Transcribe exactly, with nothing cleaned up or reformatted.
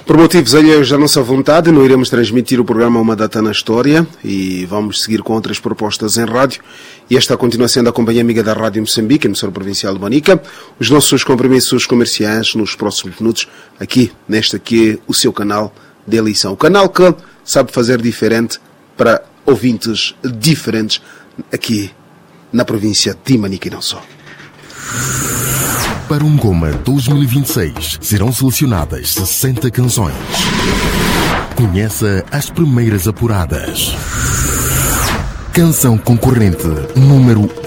Por motivos alheios à nossa vontade, não iremos transmitir o programa Uma Data na História e vamos seguir com outras propostas em rádio. E esta continua sendo a companhia amiga da Rádio Moçambique, emissora provincial de Manica. Os nossos compromissos comerciais nos próximos minutos, aqui, neste aqui, o seu canal de eleição. O canal que sabe fazer diferente para ouvintes diferentes aqui na província de Manica e não só. Para um Goma dois mil e vinte e seis serão selecionadas sessenta canções. Conheça as primeiras apuradas. Canção concorrente número